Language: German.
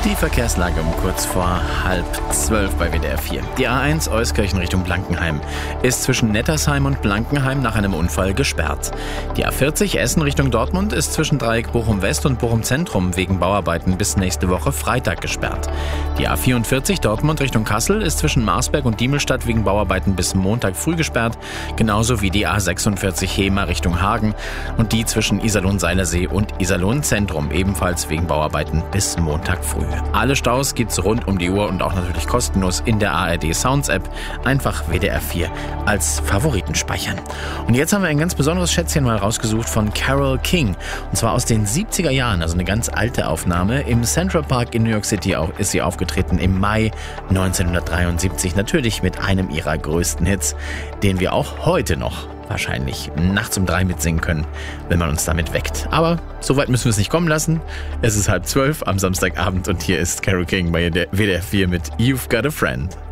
Die Verkehrslage um kurz vor 11:30 bei WDR 4. Die A1 Euskirchen Richtung Blankenheim ist zwischen Nettersheim und Blankenheim nach einem Unfall gesperrt. Die A40 Essen Richtung Dortmund ist zwischen Dreieck Bochum West und Bochum Zentrum wegen Bauarbeiten bis nächste Woche Freitag gesperrt. Die A44 Dortmund Richtung Kassel ist zwischen Marsberg und Diemelstadt wegen Bauarbeiten bis Montag früh gesperrt, genauso wie die A46 Hema Richtung Hagen und die zwischen Iserlohn-Seilersee und Iserlohn-Zentrum ebenfalls wegen Bauarbeiten bis Montag früh. Alle Staus gibt's rund um die Uhr und auch natürlich kostenlos in der ARD Sounds App. Einfach WDR 4 als Favoriten speichern. Und jetzt haben wir ein ganz besonderes Schätzchen mal rausgesucht von Carole King. Und zwar aus den 70er Jahren, also eine ganz alte Aufnahme. Im Central Park in New York City ist sie aufgetreten im Mai 1973. Natürlich mit einem ihrer größten Hits, den wir auch heute noch wahrscheinlich nachts um 3 mitsingen können, wenn man uns damit weckt. Aber so weit müssen wir es nicht kommen lassen. Es ist 11:30 am Samstagabend und hier ist Carole King bei WDR 4 mit You've Got a Friend.